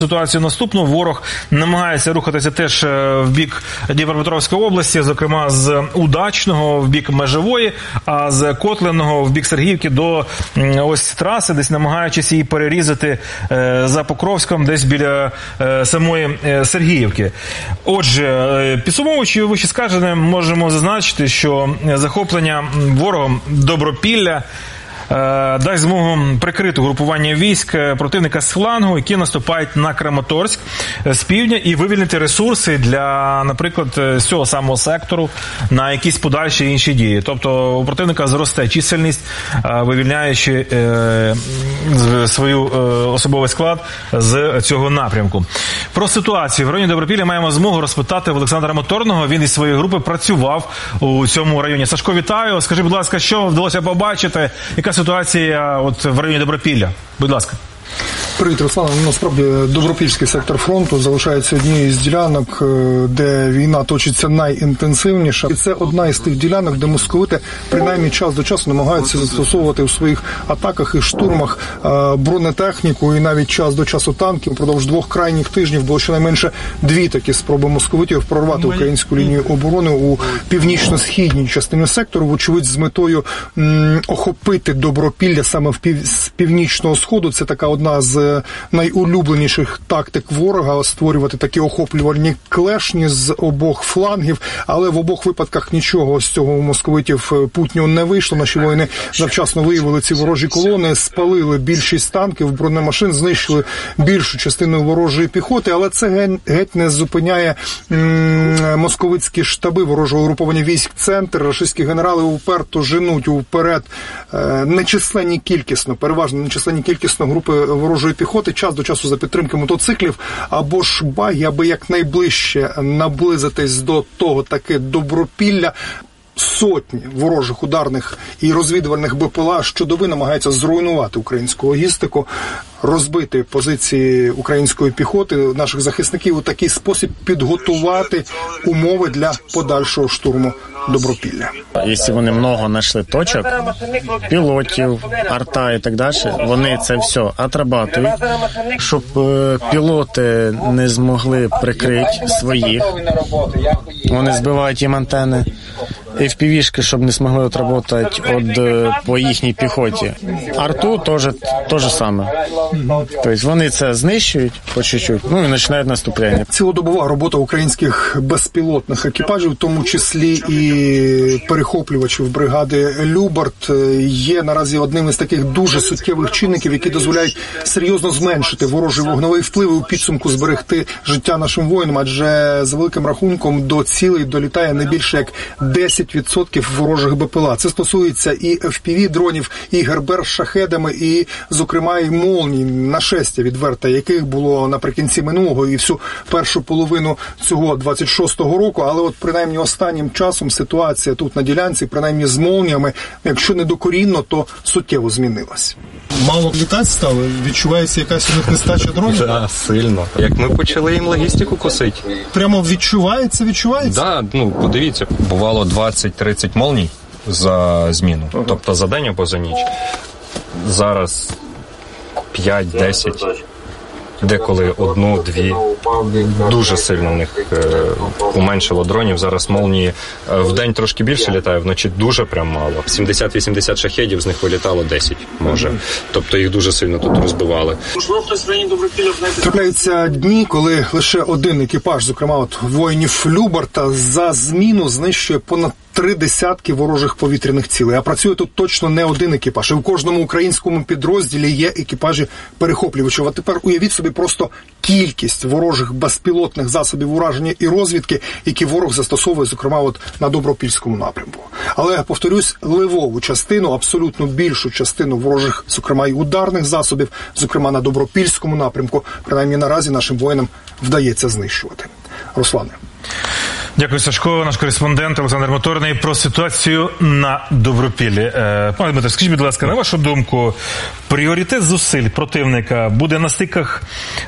Ситуацію наступну. Ворог намагається рухатися теж в бік Дніпропетровської області, зокрема з Удачного в бік Межової, а з Котлиного в бік Сергіївки до ось траси, десь намагаючись її перерізати за Покровськом, десь біля самої Сергіївки. Отже, підсумовуючи вище сказане, можемо зазначити, що захоплення ворогом Добропілля дасть змогу прикрити групування військ противника з флангу, які наступають на Краматорськ з півдня, і вивільнити ресурси для, наприклад, з цього самого сектору на якісь подальші інші дії. Тобто у противника зросте чисельність, вивільняючи свою особовий склад з цього напрямку. Про ситуацію в районі Добропілля маємо змогу розпитати в Олександра Моторного. Він із своєї групи працював у цьому районі. Сашко, вітаю. Скажи, будь ласка, що вдалося побачити? Яка ситуація от в районі Добропілля? Будь ласка. Привіт, Руслан. Насправді, Добропільський сектор фронту залишається однією з ділянок, де війна точиться найінтенсивніше. І це одна із тих ділянок, де московити принаймні час до часу намагаються застосовувати у своїх атаках і штурмах бронетехніку і навіть час до часу танків. Впродовж 2 крайніх тижнів було щонайменше 2 такі спроби московитів прорвати українську лінію оборони у північно-східній частині сектору, вочевидь з метою охопити Добропілля саме з північного сходу. Це така одна з найулюбленіших тактик ворога — створювати такі охоплювальні клешні з обох флангів, але в обох випадках нічого з цього у московитів путнього не вийшло. Наші воїни завчасно виявили ці ворожі колони, спалили більшість танків, бронемашин, знищили більшу частину ворожої піхоти, але це геть не зупиняє московицькі штаби ворожого угруповання військ «Центр». Рашистські генерали уперто женуть вперед нечисленні кількісно, переважно нечисленні кількісно групи ворожої піхоти, час до часу за підтримки мотоциклів або ж багі, аби якнайближче наблизитись до того таки Добропілля. Сотні ворожих ударних і розвідувальних БПЛА щодоби намагаються зруйнувати українську логістику, розбити позиції української піхоти, наших захисників, у такий спосіб підготувати умови для подальшого штурму Добропілля. Якщо вони много знайшли точок, пілотів, арта і так далі, вони це все отрабатують, щоб пілоти не змогли прикрити своїх. Вони збивають їм антени. FPV-шки, щоб не змогли отработати по їхній піхоті. Арту теж саме. Тобто вони це знищують по чуть-чуть, і починають наступлення. Цілодобова робота українських безпілотних екіпажів, в тому числі і перехоплювачів бригади «Любард», є наразі одним із таких дуже суттєвих чинників, які дозволяють серйозно зменшити ворожий вогневий вплив і у підсумку зберегти життя нашим воїнам, адже за великим рахунком до цілей долітає не більше як 10% ворожих БПЛА. Це стосується і FPV-дронів, і Гербер з шахедами, і, зокрема, і молній, нашестя відверте, яких було наприкінці минулого і всю першу половину цього 26-го року. Але от принаймні останнім часом ситуація тут на ділянці, принаймні з молніями, якщо не докорінно, то суттєво змінилась. Мало літати стало? Відчувається якась у них нестача дронів? Так, сильно. Як ми почали їм логістику косити. Прямо відчувається? Так, подивіться, бувало 20-30 молній за зміну. Тобто за день або за ніч. Зараз 5-10, деколи 1-2. Дуже сильно в них уменшило дронів. Зараз молнії в день трошки більше літає, вночі дуже прям мало. 70-80 шахедів, з них вилітало 10, може. Тобто їх дуже сильно тут розбивали. Трапляються дні, коли лише один екіпаж, зокрема от воїнів «Любарта», за зміну знищує понад 3 десятки ворожих повітряних цілей. А працює тут точно не один екіпаж. І в кожному українському підрозділі є екіпажі перехоплювачів. А тепер уявіть собі просто кількість ворожих безпілотних засобів ураження і розвідки, які ворог застосовує, зокрема, от на Добропільському напрямку. Але, повторюсь, левову частину, абсолютно більшу частину ворожих, зокрема, і ударних засобів, зокрема, на Добропільському напрямку, принаймні наразі нашим воїнам вдається знищувати. Руслане. Дякую, Сашко. Наш кореспондент Олександр Моторний про ситуацію на Добропіллі. Пане Дмитро, скажіть, будь ласка, на вашу думку, пріоритет зусиль противника буде на стиках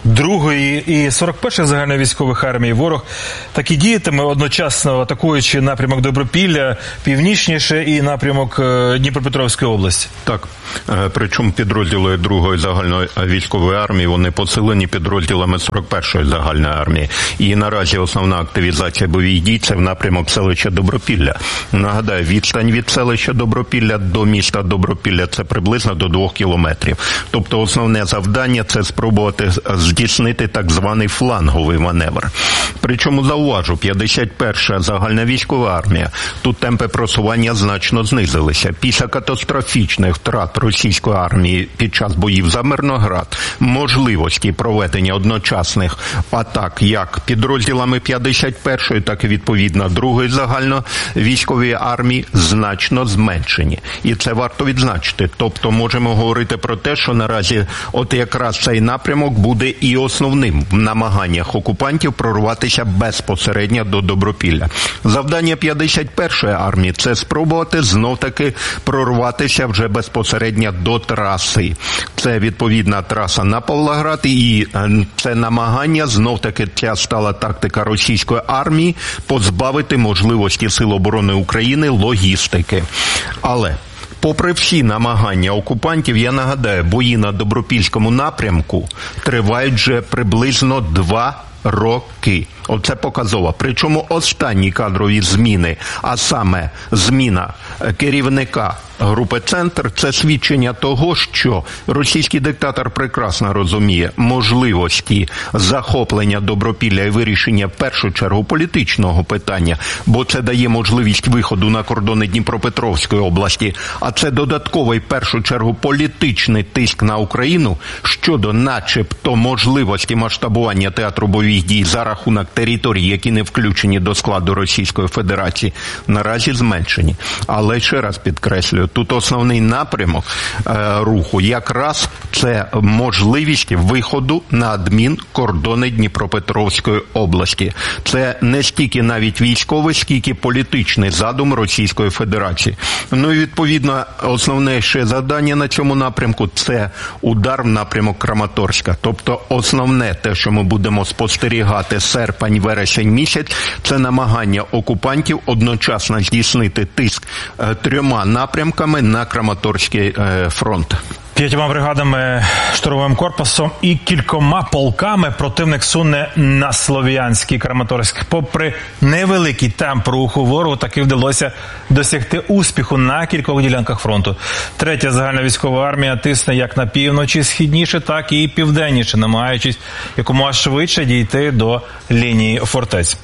2-ї і 41-ї загальновійськових армій? Ворог так і діятиме, одночасно атакуючи напрямок Добропілля, північніше і напрямок Дніпропетровської області? Так. Причому підрозділи 2-ї загальної військової армії, вони посилені підрозділами 41-ї загальної армії. І наразі основна активізація бойових дій – це в напрямок селища Добропілля. Нагадаю, відстань від селища Добропілля до міста Добропілля – це приблизно до 2 кілометрів. Тобто основне завдання – це спробувати здійснити так званий фланговий маневр. Причому, зауважу, 51-ша загальна військова армія, тут темпи просування значно знизилися. Після катастрофічних втрат російської армії під час боїв за Мирноград, можливості проведення одночасних атак як підрозділами 51-ї, так і відповідно 2-ї загальновійськової армії значно зменшені. І це варто відзначити. Тобто можемо говорити про те, що наразі от якраз цей напрямок буде і основним в намаганнях окупантів прорватися безпосередньо до Добропілля. Завдання 51-ї армії – це спробувати знов-таки прорватися вже безпосередньо до траси. Це відповідна траса на Павлоград, і це намагання, знов-таки ця стала тактика російської армії, позбавити можливості Сил оборони України логістики. Але попри всі намагання окупантів, я нагадаю, бої на Добропільському напрямку тривають вже приблизно 2 роки. Оце показово. Причому останні кадрові зміни, а саме зміна керівника групи «Центр» – це свідчення того, що російський диктатор прекрасно розуміє можливості захоплення Добропілля і вирішення в першу чергу політичного питання, бо це дає можливість виходу на кордони Дніпропетровської області, а це додатковий в першу чергу політичний тиск на Україну щодо начебто можливості масштабування театру бойових дій за рахунок територій, які не включені до складу Російської Федерації, наразі зменшені. Але ще раз підкреслюю, тут основний напрямок руху якраз це можливість виходу на адмінкордони Дніпропетровської області. Це не стільки навіть військовий, скільки політичний задум Російської Федерації. Ну і відповідно основне ще завдання на цьому напрямку – це удар в напрямок Краматорська. Тобто основне те, що ми будемо спостерігати серпень-вересень місяць, це намагання окупантів одночасно здійснити тиск 3 напрямками на Краматорський фронт. 5 бригадами, штурмовим корпусом і кількома полками противник суне на Слов'янський Краматорськ. Попри невеликий темп руху, ворогу таки вдалося досягти успіху на кількох ділянках фронту. 3-я загальна військова армія тисне як на півночі, східніше, так і південніше, намагаючись якомога швидше дійти до лінії фортець.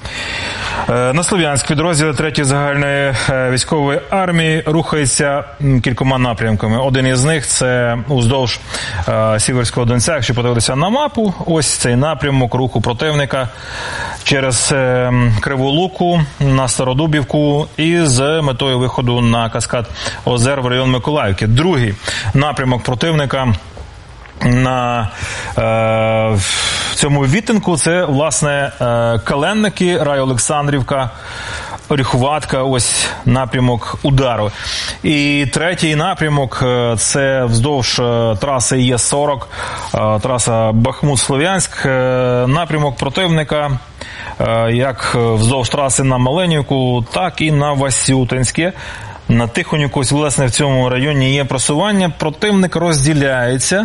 На Слов'янськ підрозділи 3-ї загальної військової армії рухаються кількома напрямками. Один із них – це уздовж Сіверського Донця. Якщо подивитися на мапу, ось цей напрямок руху противника через Криву Луку на Стародубівку і з метою виходу на каскад озер в район Миколаївки. Другий напрямок противника на цьому відтинку – це, власне, Каленники, Райолександрівка, Оріхуватка, ось напрямок удару. І 3-й напрямок – це вздовж траси Є40, траса Бахмут-Слов'янськ, напрямок противника як вздовж траси на Маленівку, так і на Васютинське. На Тихонівку, власне, в цьому районі є просування. Противник розділяється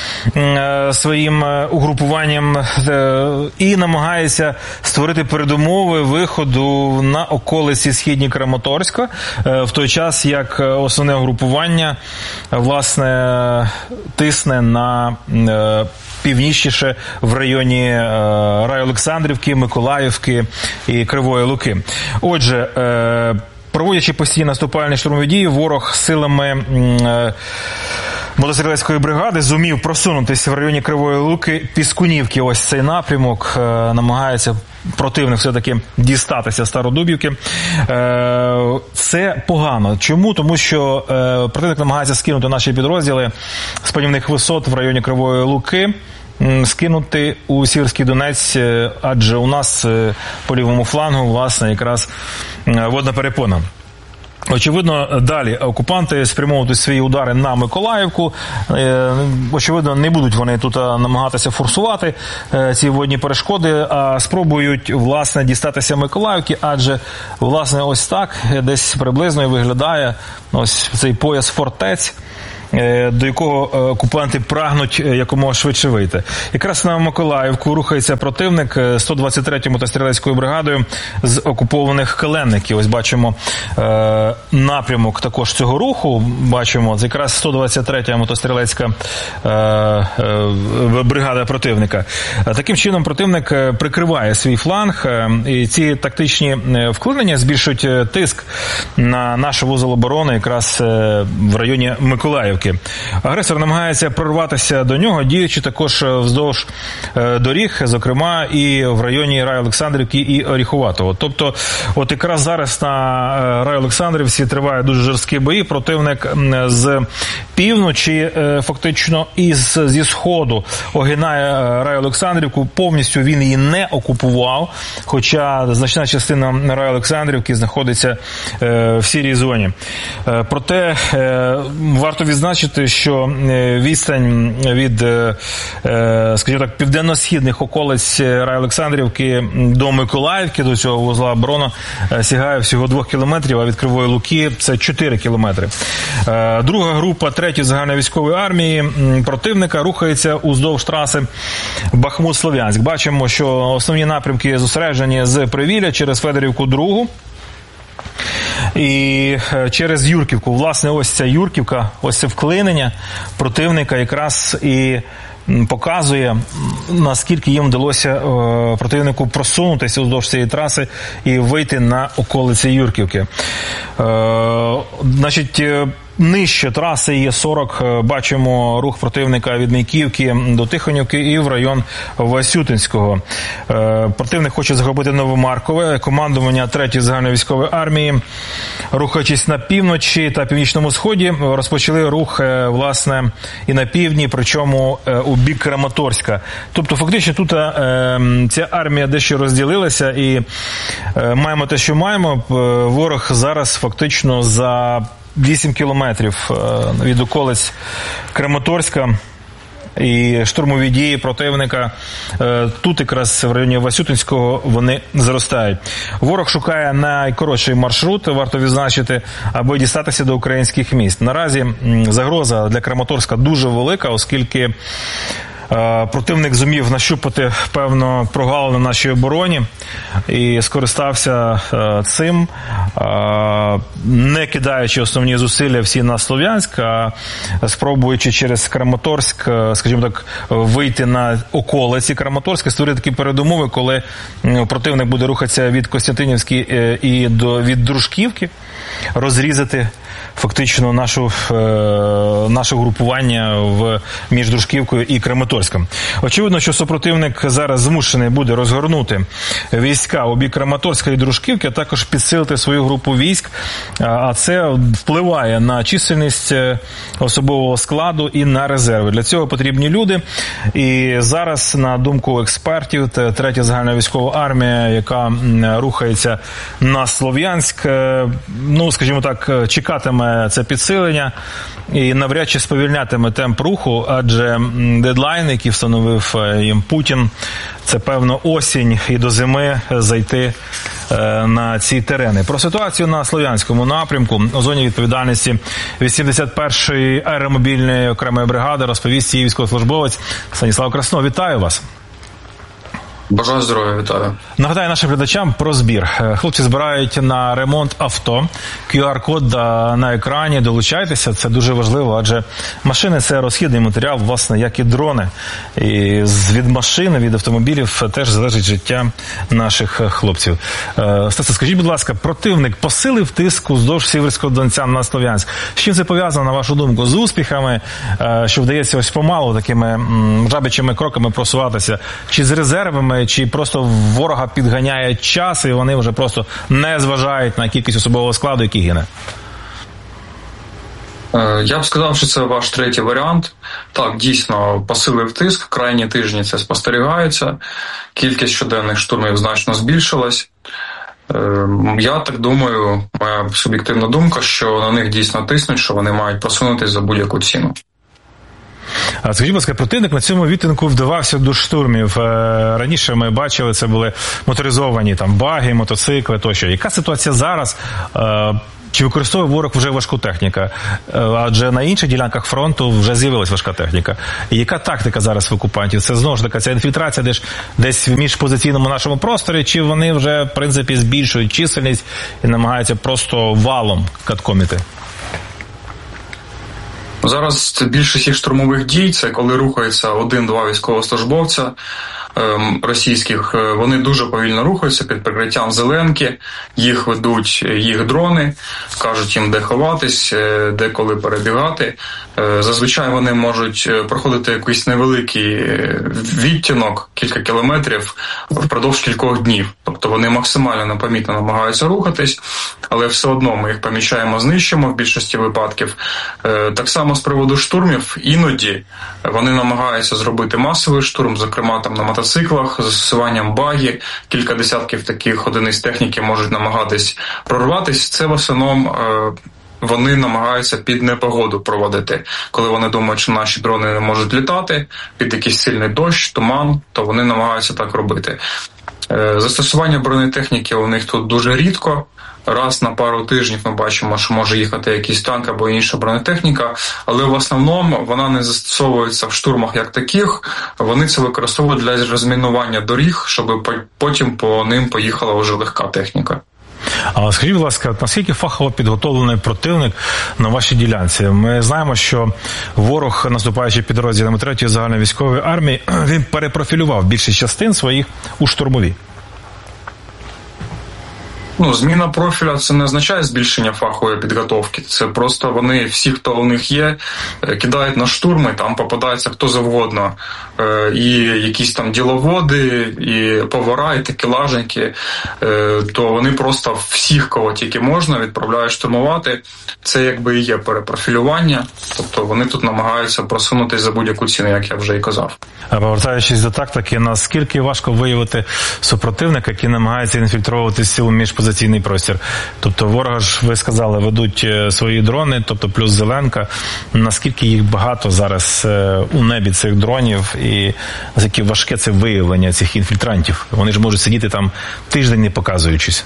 своїм угрупуванням і намагається створити передумови виходу на околиці східні Краматорська, в той час як основне угрупування, власне, тисне на північніше в районі Райолександрівки, Миколаївки і Кривої Луки. Отже, проводячи постійні наступальні штурмові дії, ворог силами мотострілецької бригади зумів просунутися в районі Кривої Луки, Піскунівки. Ось цей напрямок, намагається противник все-таки дістатися Стародубівки. Це погано. Чому? Тому що противник намагається скинути наші підрозділи з панівних висот в районі Кривої Луки скинути у Сіверський Донець, адже у нас по лівому флангу, власне, якраз водна перепона. Очевидно, далі окупанти спрямовують свої удари на Миколаївку. Очевидно, не будуть вони тут намагатися форсувати ці водні перешкоди, а спробують, власне, дістатися Миколаївки, адже, власне, ось так десь приблизно і виглядає ось цей пояс фортець, до якого окупанти прагнуть якомога швидше вийти. Якраз на Миколаївку рухається противник 123-ю мотострілецькою бригадою з окупованих Каленників. Ось бачимо напрямок також цього руху. Бачимо, це якраз 123-я мотострілецька бригада противника. Таким чином противник прикриває свій фланг, і ці тактичні вклинення збільшують тиск на наш вузол оборони якраз в районі Миколаївки. Агресор намагається прорватися до нього, діючи також вздовж доріг, зокрема і в районі Райолександрівки і Оріхуватого. Тобто, от якраз зараз на Райолександрівці тривають дуже жорсткі бої. Противник з півночі, фактично зі сходу огинає Райолександрівку. Повністю він її не окупував, хоча значна частина Райолександрівки знаходиться в сірій зоні. Проте варто відзначити, що відстань від, скажімо так, південно-східних околиць Райолександрівки до Миколаївки, до цього вузла оборони, сягає всього 2 кілометрів, а від Кривої Луки це 4 кілометри. Друга група 3-ї загальновійськової армії противника рухається уздовж траси Бахмут-Слов'янськ. Бачимо, що основні напрямки зосереджені з Привілля через Федорівку другу і через Юрківку. Власне, ось ця Юрківка, ось це вклинення противника якраз і показує, наскільки їм вдалося противнику просунутися уздовж цієї траси і вийти на околиці Юрківки. Значить, нижче траси Є-40 бачимо рух противника від Мейківки до Тихонівки і в район Васютинського. Противник хоче захопити Новомаркове. Командування 3-ї загальновійськової армії, рухаючись на півночі та північному сході, розпочали рух, власне, і на півдні, причому у бік Краматорська. Тобто, фактично, тут ця армія дещо розділилася і маємо те, що маємо. Ворог зараз фактично за 8 кілометрів від околиць Краматорська і штурмові дії противника тут якраз в районі Васютинського вони зростають. Ворог шукає найкоротший маршрут, варто відзначити, аби дістатися до українських міст. Наразі загроза для Краматорська дуже велика, оскільки противник зумів нащупати певно прогалину в нашій обороні і скористався цим, не кидаючи основні зусилля всі на Слов'янськ, а спробуючи через Краматорськ, скажімо так, вийти на околиці Краматорська, створити такі передумови, коли противник буде рухатися від Костянтинівки і від Дружківки, розрізати фактично наше групування між Дружківкою і Краматорськом. Очевидно, що супротивник зараз змушений буде розгорнути війська у бік Краматорська і Дружківки, а також підсилити свою групу військ, а це впливає на чисельність особового складу і на резерви. Для цього потрібні люди, і зараз, на думку експертів, 3-я загальновійськова армія, яка рухається на Слов'янськ, скажімо так, чекатиме це підсилення і навряд чи сповільнятиме темп руху, адже дедлайн, який встановив їм Путін, це, певно, осінь і до зими зайти на ці терени. Про ситуацію на Слов'янському напрямку у зоні відповідальності 81-ї аеромобільної окремої бригади розповість її військовослужбовець Станіслав Краснов. Вітаю вас. Бажаю здоров'я, вітаю. Нагадаю нашим глядачам про збір. Хлопці збирають на ремонт авто. QR-код на екрані. Долучайтеся, це дуже важливо, адже машини – це розхідний матеріал, власне, як і дрони. І від машин, від автомобілів теж залежить життя наших хлопців. Стасе, скажіть, будь ласка, противник посилив тиск уздовж Сіверського Донця на Слов'янськ. З чим це пов'язано, на вашу думку? З успіхами, що вдається ось помалу такими жабячими кроками просуватися? Чи з резервами? Чи просто ворога підганяє час, і вони вже просто не зважають на кількість особового складу, який гине? Я б сказав, що це ваш третій варіант. Так, дійсно, посилив тиск, крайні тижні це спостерігається, кількість щоденних штурмів значно збільшилась. Я так думаю, моя суб'єктивна думка, що на них дійсно тиснуть, що вони мають просунутись за будь-яку ціну. Скажіть, будь ласка, противник на цьому відтинку вдавався до штурмів. Раніше ми бачили, це були моторизовані там баги, мотоцикли тощо. Яка ситуація зараз? Чи використовує ворог вже важку техніку? Адже на інших ділянках фронту вже з'явилась важка техніка. І яка тактика зараз в окупантів? Це знову ж таки ця інфільтрація десь в міжпозиційному нашому просторі, чи вони вже, в принципі, збільшують чисельність і намагаються просто валом каткоміти? Зараз більшість їх штурмових дій – це коли рухається 1-2 військовослужбовця російських. Вони дуже повільно рухаються під прикриттям зеленки, їх ведуть їх дрони, кажуть їм, де ховатись, де коли перебігати. Зазвичай вони можуть проходити якийсь невеликий відтінок, кілька кілометрів, впродовж кількох днів. Тобто вони максимально непомітно намагаються рухатись, але все одно ми їх помічаємо, знищимо в більшості випадків. Так само з приводу штурмів, іноді вони намагаються зробити масовий штурм, зокрема там на мотоциклах, з застосуванням баги, кілька десятків таких одиниць техніки можуть намагатись прорватись. Це в основному вони намагаються під непогоду проводити. Коли вони думають, що наші дрони не можуть літати, під якийсь сильний дощ, туман, то вони намагаються так робити. Застосування бронетехніки у них тут дуже рідко. Раз на пару тижнів ми бачимо, що може їхати якийсь танк або інша бронетехніка, але в основному вона не застосовується в штурмах як таких, вони це використовують для розмінування доріг, щоб потім по ним поїхала вже легка техніка. А скажіть, будь ласка, наскільки фахово підготовлений противник на вашій ділянці? Ми знаємо, що ворог, наступаючи підрозділами 3-ї загальної військової армії, він перепрофілював більшість частин своїх у штурмові. Зміна профіля – це не означає збільшення фахової підготовки. Це просто вони, всі, хто у них є, кидають на штурми, там попадається хто завгодно. І якісь там діловоди, і повара, і такелажники. То вони просто всіх, кого тільки можна, відправляють штурмувати. Це якби і є перепрофілювання. Тобто вони тут намагаються просунутися за будь-яку ціну, як я вже і казав. А повертаючись до тактики, наскільки важко виявити супротивника, який намагається інфільтруватися у міжпозиційний простір? Тобто ворога ж, ви сказали, ведуть свої дрони, тобто плюс зеленка. Наскільки їх багато зараз у небі цих дронів і наскільки важке це виявлення цих інфільтрантів? Вони ж можуть сидіти там тиждень не показуючись.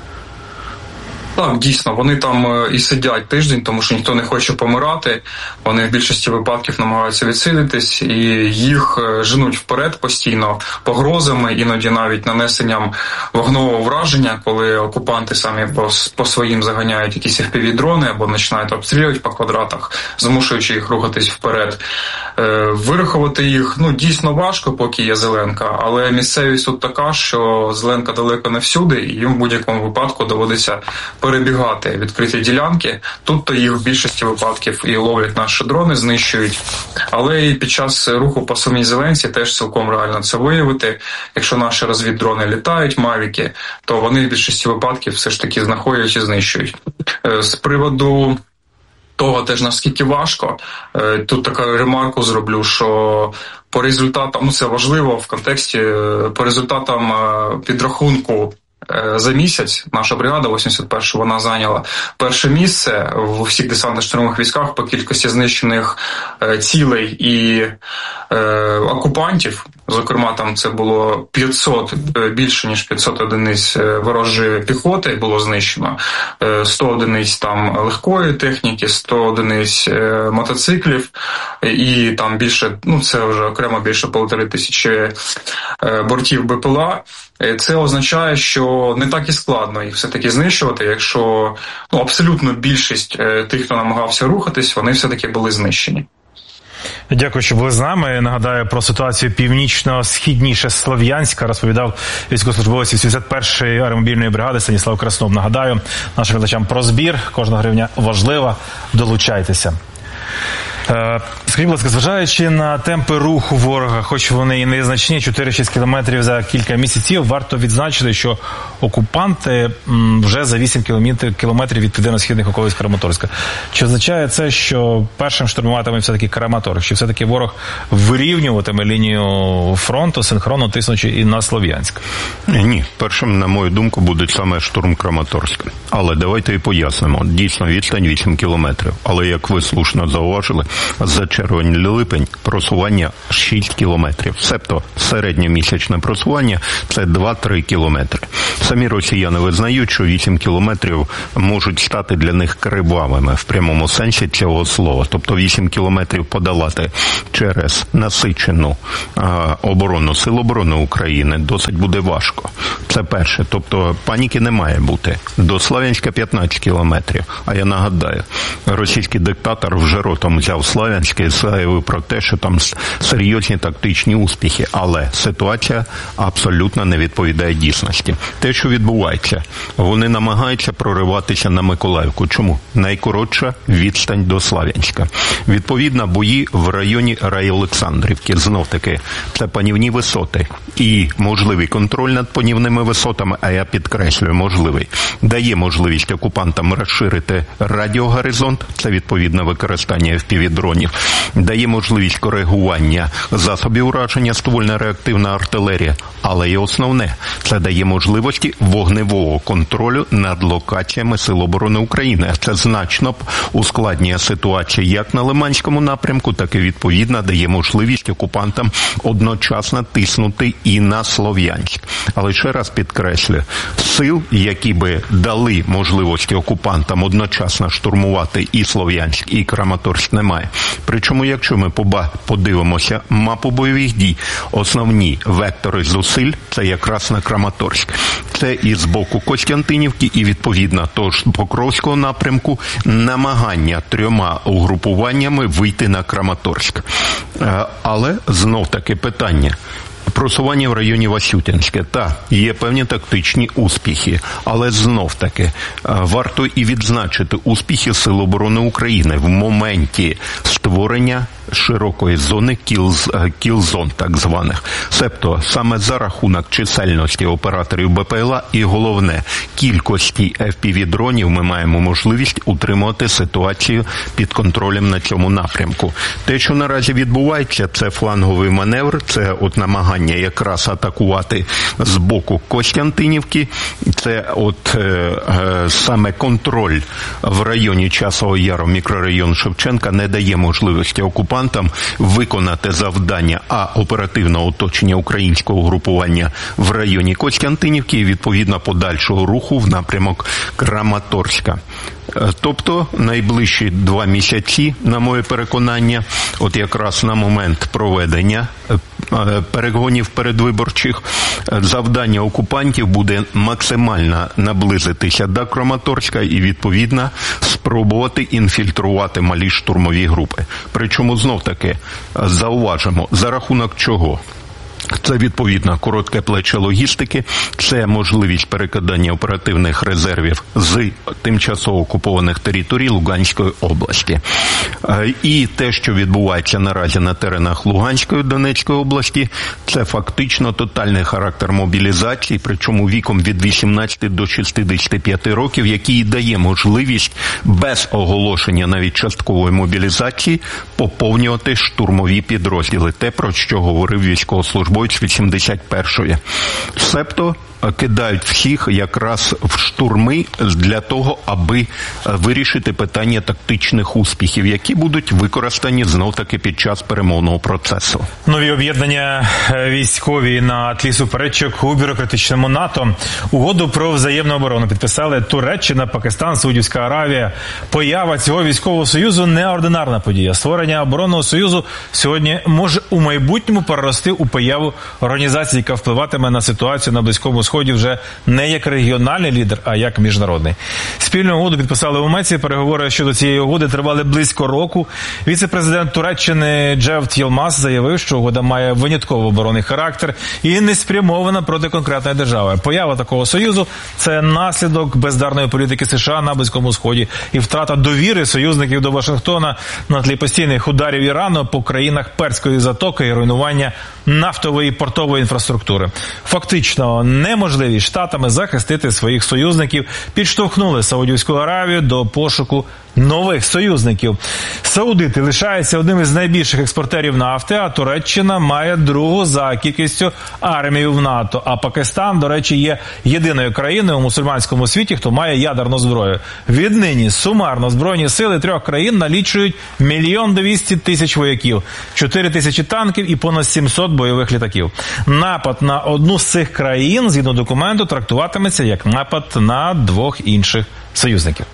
Так, дійсно, вони там і сидять тиждень, тому що ніхто не хоче помирати. Вони в більшості випадків намагаються відсидитись, і їх женуть вперед постійно погрозами, іноді навіть нанесенням вогневого враження, коли окупанти самі по своїм заганяють якісь FPV-дрони або починають обстрілювати по квадратах, змушуючи їх рухатись вперед. Вирахувати їх, дійсно важко, поки є зеленка, але місцевість тут така, що зеленка далеко не всюди, і їм в будь-якому випадку доводиться перебігати відкриті ділянки. Тут-то їх в більшості випадків і ловлять наші дрони, знищують. Але і під час руху по самій зеленці теж цілком реально це виявити. Якщо наші розвіддрони літають, мавіки, то вони в більшості випадків все ж таки знаходять і знищують. З приводу того теж наскільки важко, тут таку ремарку зроблю, що по результатам, це важливо в контексті, по результатам підрахунку за місяць наша бригада 81-ша, вона зайняла перше місце в усіх десантно-штурмових військах по кількості знищених цілей і окупантів. Зокрема, там це було 500, більше ніж 500 одиниць ворожої піхоти було знищено, 100 одиниць там легкої техніки, 100 одиниць мотоциклів і там більше, це вже окремо більше 1500 бортів БПЛА. Це означає, що не так і складно їх все-таки знищувати, якщо абсолютно більшість тих, хто намагався рухатись, вони все-таки були знищені. Дякую, що були з нами. Нагадаю про ситуацію північно-східніше Слов'янська розповідав військовослужбовець 81-ї аеромобільної бригади Станіслав Краснов. Нагадаю нашим глядачам про збір. Кожна гривня важлива. Долучайтеся. Скажіть, будь ласка, зважаючи на темпи руху ворога, хоч вони і незначні, 4-6 кілометрів за кілька місяців, варто відзначити, що окупанти вже за 8 кілометрів від південно-східних околиць Краматорська. Чи означає це, що першим штурмуватиме все-таки Краматорськ? Чи все-таки ворог вирівнюватиме лінію фронту, синхронно тиснучи і на Слов'янськ? Ні. Першим, на мою думку, буде саме штурм Краматорська. Але давайте і пояснимо. Дійсно, відстань 8 кілометрів. Але, як ви слушно зауважили, за червень-липень просування 6 кілометрів. Себто середньомісячне просування – це 2-3 кілометри. Самі росіяни визнають, що 8 кілометрів можуть стати для них кривавими в прямому сенсі цього слова. Тобто 8 кілометрів подолати через насичену оборону Сил оборони України досить буде важко. Це перше. Тобто паніки не має бути. До Слов'янська 15 кілометрів. А я нагадаю, російський диктатор вже ротом взяв Слов'янськ і заявив про те, що там серйозні тактичні успіхи. Але ситуація абсолютно не відповідає дійсності. Те, що відбувається, вони намагаються прориватися на Миколаївку. Чому? Найкоротша відстань до Слов'янська. Відповідно, бої в районі Райолександрівки. Знов-таки, це панівні висоти. І можливий контроль над панівними висотами, а я підкреслюю, можливий, дає можливість окупантам розширити радіогоризонт, це відповідно використання FPV-дронів, дає можливість коригування засобів ураження ствольно-реактивна артилерія, але і основне, це дає можливості вогневого контролю над локаціями Сил оборони України. Це значно ускладнює ситуацію як на Лиманському напрямку, так і відповідно дає можливість окупантам одночасно тиснути і на Слов'янськ. Але ще раз підкреслю, сил, які би дали можливості окупантам одночасно штурмувати і Слов'янськ, і Краматорськ, немає. Причому, якщо ми подивимося мапу бойових дій, основні вектори зусиль – це якраз на Краматорськ. Це і з боку Костянтинівки, і відповідно того ж Покровського напрямку намагання 3 угрупуваннями вийти на Краматорськ. Але знов-таки питання. Просування в районі Васютинська. Та, є певні тактичні успіхи, але знов-таки варто і відзначити успіхи Сил оборони України в моменті створення широкої зони кіл-зон так званих. Себто саме за рахунок чисельності операторів БПЛА і головне кількості FPV-дронів ми маємо можливість утримувати ситуацію під контролем на цьому напрямку. Те, що наразі відбувається, це фланговий маневр, це от намагання якраз атакувати з боку Костянтинівки, це от саме контроль в районі Часового Яру, мікрорайон Шевченка, не дає можливості окупантам виконати завдання оперативного оточення українського угрупування в районі Костянтинівки і відповідно подальшого руху в напрямок Краматорська. Тобто найближчі 2 місяці, на моє переконання, от якраз на момент проведення перегонів передвиборчих, завдання окупантів буде максимально наблизитися до Краматорська і, відповідно, спробувати інфільтрувати малі штурмові групи. Причому, знов-таки, зауважимо, за рахунок чого? Це, відповідно, коротке плече логістики, це можливість перекидання оперативних резервів з тимчасово окупованих територій Луганської області. І те, що відбувається наразі на теренах Луганської, Донецької області, це фактично тотальний характер мобілізації, причому віком від 18 до 65 років, який дає можливість без оголошення навіть часткової мобілізації поповнювати штурмові підрозділи. Те, про що говорив військовослужбовець 81-ї. Себто кидають всіх якраз в штурми для того, аби вирішити питання тактичних успіхів, які будуть використані знов-таки під час перемовного процесу. Нові об'єднання військові на тлі суперечок у бюрократичному НАТО. Угоду про взаємну оборону підписали Туреччина, Пакистан, Саудівська Аравія. Поява цього військового союзу – неординарна подія. Створення оборонного союзу сьогодні може у майбутньому перерости у появу організації, яка впливатиме на ситуацію на Близькому Сході Сході вже не як регіональний лідер, а як міжнародний. Спільну угоду підписали у Меці. Переговори щодо цієї угоди тривали близько року. Віце-президент Туреччини Джевдет Йилмаз заявив, що угода має винятково оборонний характер і не спрямована проти конкретної держави. Поява такого союзу – це наслідок бездарної політики США на Близькому Сході і втрата довіри союзників до Вашингтона на тлі постійних ударів Ірану по країнах Перської затоки і руйнування нафтової і портової інфраструктури. Фактично, неможливість Штатами захистити своїх союзників підштовхнули Саудівську Аравію до пошуку нових союзників. Саудити лишаються одним із найбільших експортерів нафти, а Туреччина має другу за кількістю армію в НАТО. А Пакистан, до речі, є єдиною країною у мусульманському світі, хто має ядерну зброю. Віднині сумарно збройні сили трьох країн налічують 1 200 000 вояків, 4 тисячі танків і понад 700 бойових літаків. Напад на одну з цих країн, згідно документу, трактуватиметься як напад на двох інших союзників.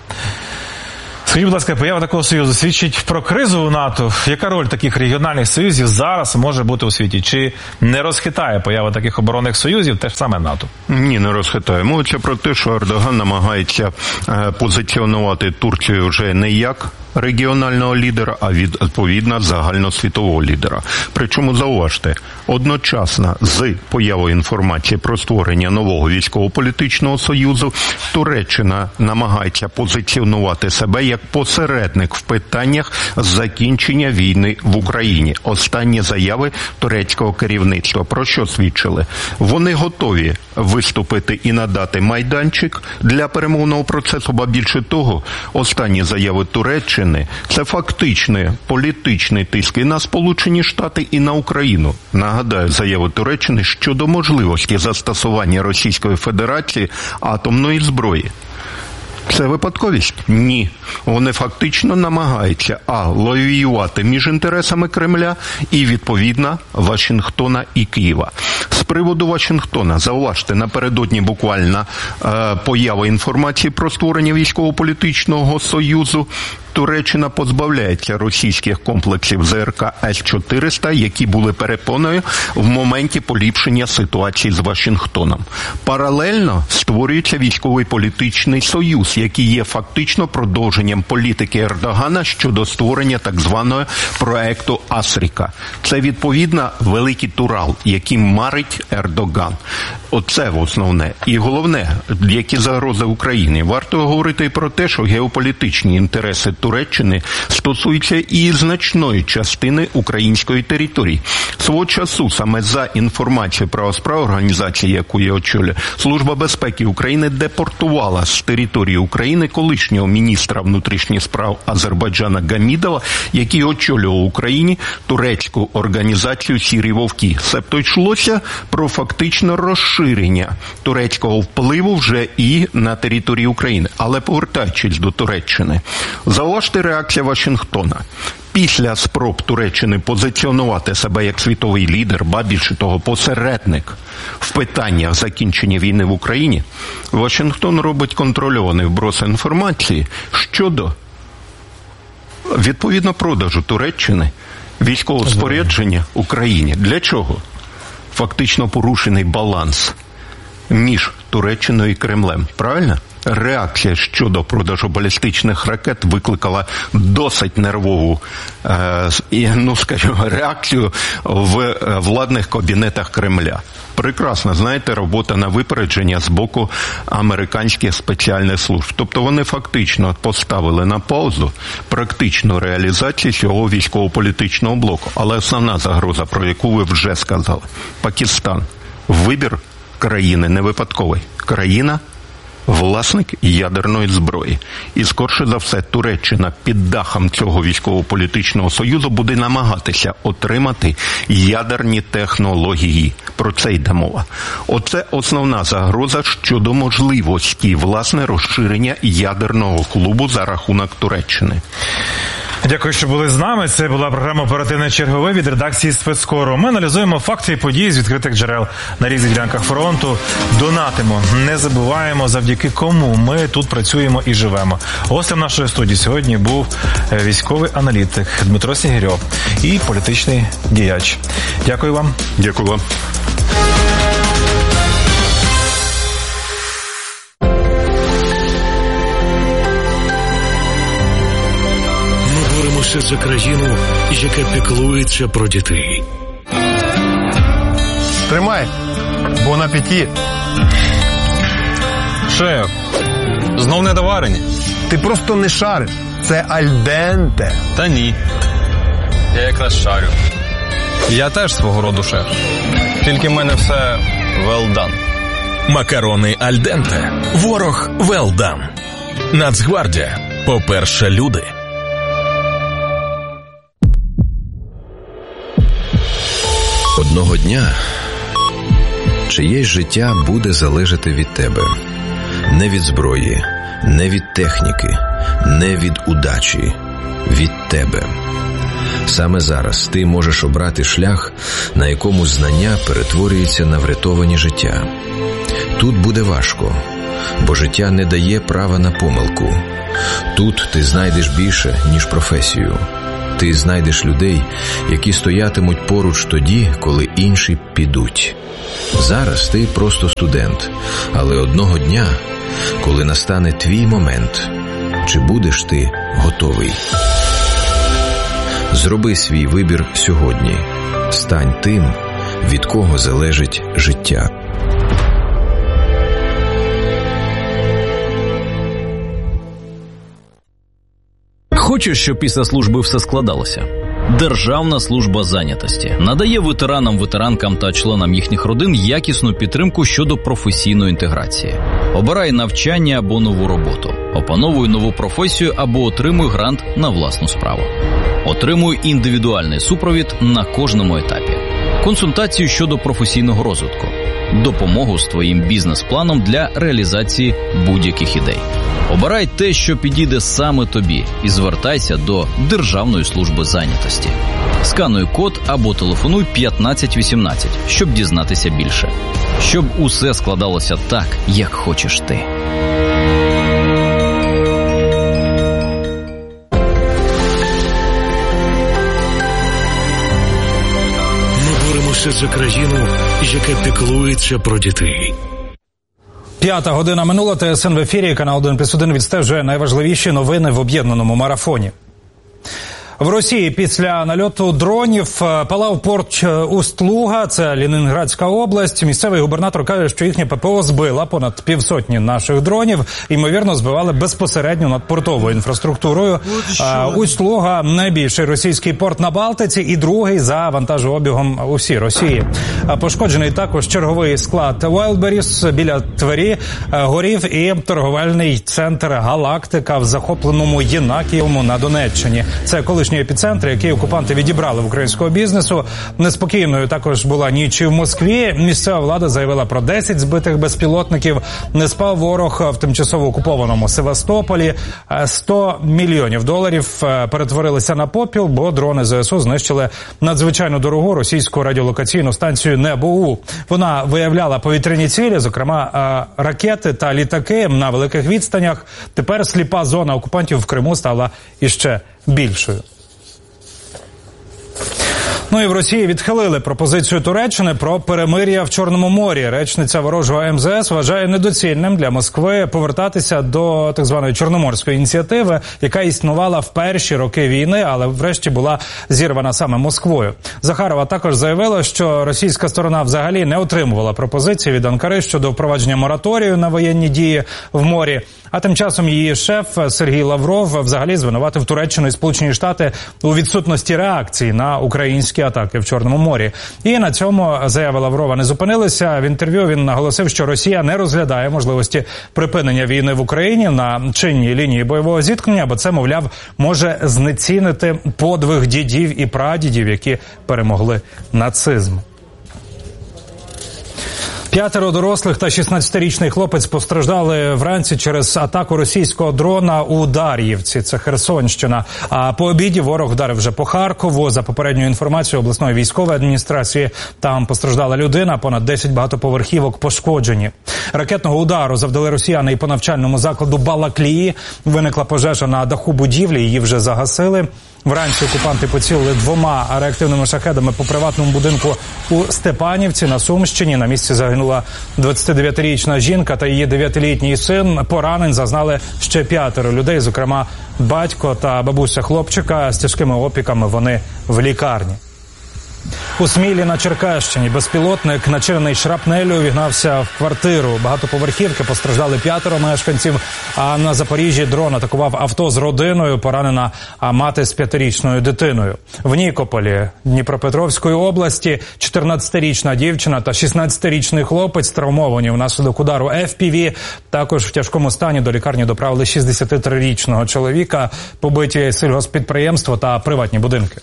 Скажіть, будь ласка, поява такого союзу свідчить про кризу у НАТО? Яка роль таких регіональних союзів зараз може бути у світі? Чи не розхитає поява таких оборонних союзів те ж саме НАТО? Ні, не розхитає. Мовиться про те, що Ердоган намагається позиціонувати Турцію вже не як регіонального лідера, а відповідно загальносвітового лідера. Причому, зауважте, одночасно з появою інформації про створення нового військово-політичного союзу, Туреччина намагається позиціонувати себе як посередник в питаннях закінчення війни в Україні. Останні заяви турецького керівництва про що свідчили? Вони готові виступити і надати майданчик для перемовного процесу, ба більше того, останні заяви Туреччини – це фактичний політичний тиск і на Сполучені Штати, і на Україну. Нагадаю, заяви Туреччини щодо можливості застосування Російської Федерації атомної зброї. Це випадковість? Ні. Вони фактично намагаються лавіювати між інтересами Кремля і, відповідно, Вашингтона і Києва. З приводу Вашингтона, зауважте, напередодні буквально поява інформації про створення військово-політичного союзу, Туреччина позбавляється російських комплексів ЗРК С-400, які були перепоною в моменті поліпшення ситуації з Вашингтоном. Паралельно створюється військовий політичний союз, який є фактично продовженням політики Ердогана щодо створення так званого проекту Асріка. Це, відповідно, великий Турал, яким марить Ердоган. Оце основне. І головне, які загрози Україні. Варто говорити і про те, що геополітичні інтереси Туреччини стосуються і значної частини української території. Свого часу, саме за інформацією про справу організації, яку я очолюю, Служба безпеки України депортувала з території України колишнього міністра внутрішніх справ Азербайджана Гамідова, який очолював в Україні турецьку організацію «Сірі вовки». Себто йшлося про фактично розширення турецького впливу вже і на території України. Але повертаючись до Туреччини, зауважте реакція Вашингтона. Після спроб Туреччини позиціонувати себе як світовий лідер, ба більше того, посередник в питаннях закінчення війни в Україні, Вашингтон робить контрольований вброс інформації щодо, відповідно, продажу Туреччини військового спорядження Україні. Для чого? Фактично порушений баланс між Туреччиною і Кремлем. Правильно? Реакція щодо продажу балістичних ракет викликала досить нервову, реакцію в владних кабінетах Кремля. Прекрасна, знаєте, робота на випередження з боку американських спеціальних служб. Тобто вони фактично поставили на паузу практичну реалізацію цього військово-політичного блоку. Але основна загроза, про яку ви вже сказали, Пакистан. Вибір країни не випадковий. Країна – власник ядерної зброї. І, скорше за все, Туреччина під дахом цього військово-політичного союзу буде намагатися отримати ядерні технології. Про це йде мова. Оце основна загроза щодо можливості, власне, розширення ядерного клубу за рахунок Туреччини. Дякую, що були з нами. Це була програма «Оперативне чергове» від редакції «Спецкору». Ми аналізуємо факти і події з відкритих джерел на різних ділянках фронту. Донатимо. Не забуваємо, завдяки кому ми тут працюємо і живемо. Гостем нашої студії сьогодні був військовий аналітик Дмитро Снігирьов і політичний діяч. Дякую вам. Дякую вам. боремося за країну, яка піклується про дітей. Тримай, бон апетит. Шеф, знов недоварені? Ти просто не шариш. Це альденте. Та ні. Я якраз шарю. Я теж свого роду шеф. Тільки в мене все well done. Макарони альденте. Ворог well done. Нацгвардія. По-перше, люди. Одного дня чиєсь життя буде залежати від тебе. Не від зброї, не від техніки, не від удачі. Від тебе. Саме зараз ти можеш обрати шлях, на якому знання перетворюється на врятовані життя. Тут буде важко, бо життя не дає права на помилку. Тут ти знайдеш більше, ніж професію. Ти знайдеш людей, які стоятимуть поруч тоді, коли інші підуть. Зараз ти просто студент, але одного дня, коли настане твій момент, чи будеш ти готовий? Зроби свій вибір сьогодні. Стань тим, від кого залежить життя. Хочеш, щоб після служби все складалося? Державна служба зайнятості надає ветеранам та членам їхніх родин якісну підтримку щодо професійної інтеграції. Обирай навчання або нову роботу. Опановуй нову професію або отримуй грант на власну справу. Отримуй індивідуальний супровід на кожному етапі. Консультацію щодо професійного розвитку. Допомогу з твоїм бізнес-планом для реалізації будь-яких ідей. Обирай те, що підійде саме тобі, і звертайся до Державної служби зайнятості. Скануй код або телефонуй 1518, щоб дізнатися більше. Щоб усе складалося так, як хочеш ти. Ми боремося за країну, яка піклується про дітей. 5 година минула, ТСН в ефірі, канал 1+1 відстежує найважливіші новини в об'єднаному марафоні. В Росії після нальоту дронів палав порт Усть-Луга, це Ленінградська область. Місцевий губернатор каже, що їхня ППО збила понад 500 наших дронів. Ймовірно, збивали безпосередньо над портовою інфраструктурою. Усть-Луга – найбільший російський порт на Балтиці і другий за вантажообігом у всій Росії. Пошкоджений також черговий склад Wildberries біля Твері, горів і торговельний центр «Галактика» в захопленому Єнакієвому на Донеччині. Це колишній епіцентр, який окупанти відібрали в українського бізнесу. Неспокійною також була ніч і в Москві. Місцева влада заявила про 10 збитих безпілотників. Не спав ворог в тимчасово окупованому Севастополі. $100 мільйонів перетворилися на попіл, бо дрони ЗСУ знищили надзвичайно дорогу російську радіолокаційну станцію «Небо-У». Вона виявляла повітряні цілі, зокрема ракети та літаки на великих відстанях. Тепер сліпа зона окупантів в Криму стала іще більшою. Ну і в Росії відхилили пропозицію Туреччини про перемир'я в Чорному морі. Речниця ворожого МЗС вважає недоцільним для Москви повертатися до так званої Чорноморської ініціативи, яка існувала в перші роки війни, але врешті була зірвана саме Москвою. Захарова також заявила, що російська сторона взагалі не отримувала пропозиції від Анкари щодо впровадження мораторію на воєнні дії в морі. А тим часом її шеф Сергій Лавров взагалі звинуватив Туреччину і Сполучені Штати у відсутності реакції на українські атаки в Чорному морі. І на цьому заяви Лаврова не зупинилися. В інтерв'ю він наголосив, що Росія не розглядає можливості припинення війни в Україні на чинній лінії бойового зіткнення, бо це, мовляв, може знецінити подвиг дідів і прадідів, які перемогли нацизм. 5 дорослих та 16-річний хлопець постраждали вранці через атаку російського дрона у Дар'ївці, це Херсонщина. А по обіді ворог вдарив вже по Харкову. За попередньою інформацією обласної військової адміністрації, там постраждала людина, понад 10 багатоповерхівок пошкоджені. Ракетного удару завдали росіяни і по навчальному закладу Балаклії. Виникла пожежа на даху будівлі, її вже загасили. Вранці окупанти поцілили 2 реактивними шахедами по приватному будинку у Степанівці на Сумщині. На місці загинула 29-річна жінка та її 9-літній син. Поранень зазнали ще 5 людей, зокрема батько та бабуся хлопчика. З тяжкими опіками вони в лікарні. У Смілі на Черкащині безпілотник, начинений шрапнелью, увігнався в квартиру багатоповерхівки. Постраждали 5 мешканців, а на Запоріжжі дрон атакував авто з родиною, поранена мати з 5-річною дитиною. В Нікополі Дніпропетровської області 14-річна дівчина та 16-річний хлопець травмовані внаслідок удару FPV. Також в тяжкому стані до лікарні доправили 63-річного чоловіка, побиті сільгосппідприємства та приватні будинки.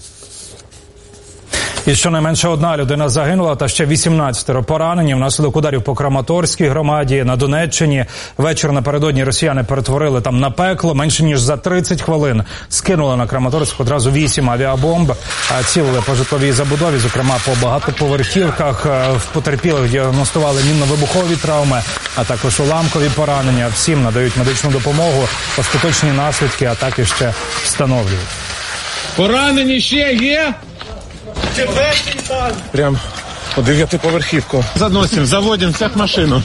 І щонайменше 1 людина загинула та ще 18 поранені внаслідок ударів по Краматорській громаді на Донеччині. Вечір напередодні росіяни перетворили там на пекло. Менше ніж за 30 хвилин скинули на Краматорськ одразу 8 авіабомб. Цілили по житловій забудові, зокрема по багатоповерхівках. В потерпілих діагностували мінно-вибухові травми, а також уламкові поранення. Всім надають медичну допомогу. Остаточні наслідки атаки ще встановлюють. Поранені ще є? Прям по 9-поверхівку. Заносимо, заводимо всіх машину.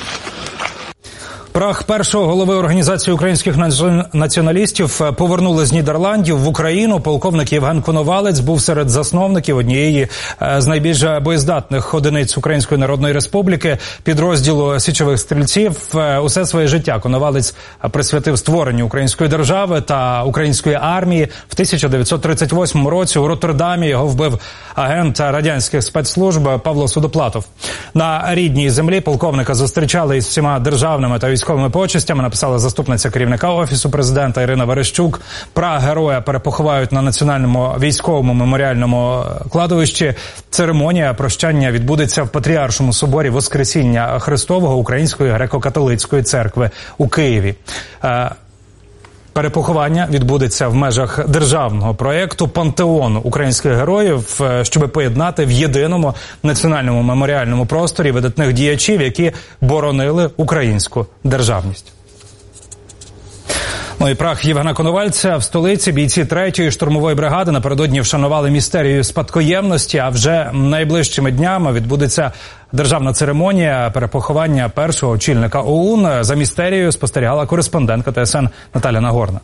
Прах першого голови Організації українських націоналістів повернули з Нідерландів в Україну. Полковник Євген Коновалець був серед засновників однієї з найбільш боєздатних одиниць Української Народної Республіки, підрозділу січових стрільців. Усе своє життя Коновалець присвятив створенню української держави та української армії. В 1938 році у Роттердамі його вбив агент радянських спецслужб Павло Судоплатов. На рідній землі полковника зустрічали із всіма державними та військовими почестями, написала заступниця керівника Офісу президента Ірина Верещук. Прах героя перепоховають на Національному військовому меморіальному кладовищі. Церемонія прощання відбудеться в Патріаршому соборі Воскресіння Христового Української греко-католицької церкви у Києві. Перепоховання відбудеться в межах державного проєкту «Пантеон українських героїв», щоб поєднати в єдиному національному меморіальному просторі видатних діячів, які боронили українську державність. Ну і прах Євгена Коновальця в столиці бійці 3-ї штурмової бригади напередодні вшанували містерію спадкоємності, а вже найближчими днями відбудеться державна церемонія перепоховання першого очільника ОУН. За містерією спостерігала кореспондентка ТСН Наталя Нагорна.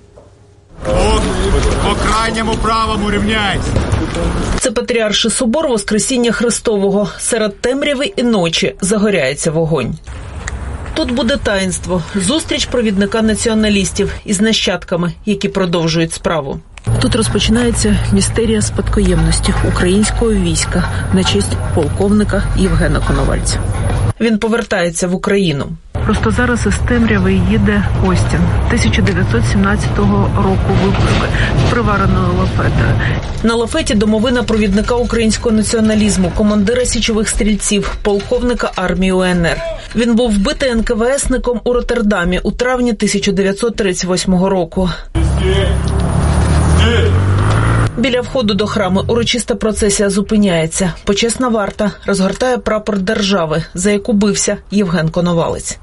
По крайньому правому рівняйся. Це Патріарший собор Воскресіння Христового. Серед темряви і ночі загоряється вогонь. Тут буде таїнство, зустріч провідника націоналістів із нащадками, які продовжують справу. Тут розпочинається містерія спадкоємності українського війська на честь полковника Євгена Коновальця. Він повертається в Україну. Просто зараз із темряви їде Остін 1917 року випуску з привареною лафетою. На лафеті домовина провідника українського націоналізму, командира січових стрільців, полковника армії УНР. Він був вбитий НКВСником у Роттердамі у травні 1938 року. Біля входу до храму урочиста процесія зупиняється. Почесна варта розгортає прапор держави, за яку бився Євген Коновалець.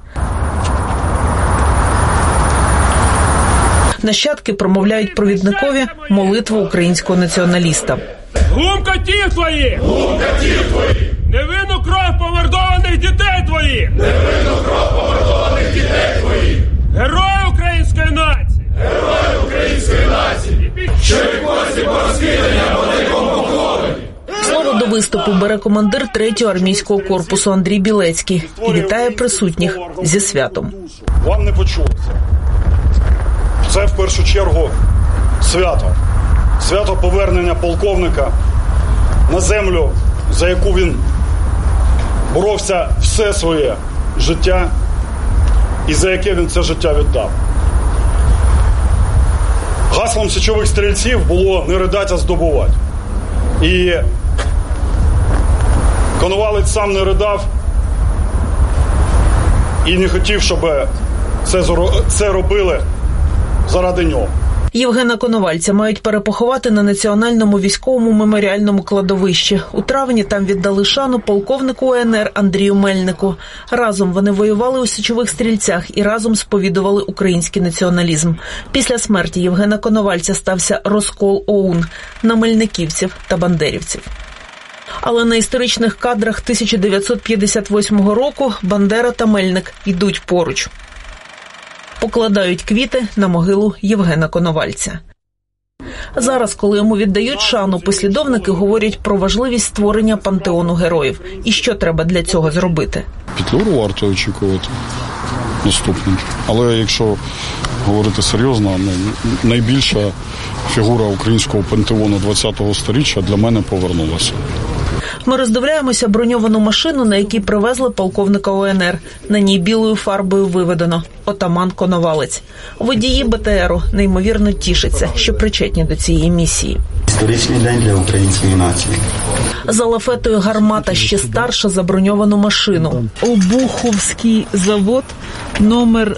Нащадки промовляють провідникові молитву українського націоналіста. Глум котів твої! Глум котів твої! Невинну кров помордованих дітей твоїх! Невинну кров помордованих дітей твоїх! Герої української нації! Герої української нації! Що відбулося по розкидання по великому поховані! Слово до виступу бере командир 3-го армійського корпусу Андрій Білецький і вітає присутніх зі святом. Вам не почулося. Це в першу чергу свято. Свято повернення полковника на землю, за яку він боровся все своє життя і за яке він це життя віддав. Гаслом січових стрільців було «не ридать, а здобувати». І Коновалець сам не ридав і не хотів, щоб це робили заради нього. Євгена Коновальця мають перепоховати на Національному військовому меморіальному кладовищі. У травні там віддали шану полковнику УНР Андрію Мельнику. Разом вони воювали у січових стрільцях і разом сповідували український націоналізм. Після смерті Євгена Коновальця стався розкол ОУН на мельниківців та бандерівців. Але на історичних кадрах 1958 року Бандера та Мельник йдуть поруч. Покладають квіти на могилу Євгена Коновальця. Зараз, коли йому віддають шану, послідовники говорять про важливість створення пантеону героїв. І що треба для цього зробити? Петлюру варто очікувати наступним. Але якщо говорити серйозно, найбільша фігура українського пантеону ХХ століття для мене повернулася. Ми роздивляємося броньовану машину, на якій привезли полковника УНР. На ній білою фарбою виведено «Отаман Коновалець». Водії БТРу неймовірно тішаться, що причетні до цієї місії. Історичний день для української нації. За лафетою гармата ще старша за броньовану машину. Обуховський завод, номер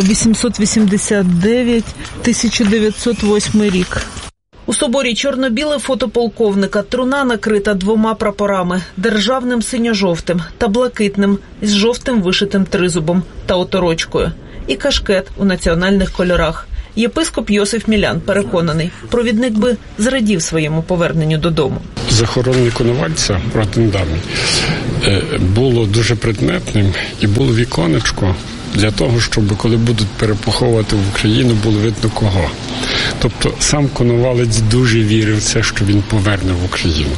889, 1908 рік. У соборі чорно-біле фото полковника, труна накрита двома прапорами – державним синьо-жовтим та блакитним з жовтим вишитим тризубом та оторочкою. І кашкет у національних кольорах. Єпископ Йосиф Мілян переконаний, провідник би зрадів своєму поверненню додому. Захоронення Коновальця в Роттердамі було дуже предметним і було віконечко для того, щоб коли будуть перепоховувати в Україну, було видно кого. Тобто сам Коновалець дуже вірив в це, що він поверне в Україну.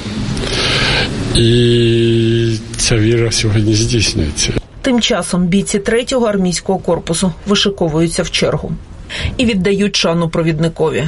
І ця віра сьогодні здійснюється. Тим часом бійці 3-го армійського корпусу вишиковуються в чергу і віддають шану провідникові.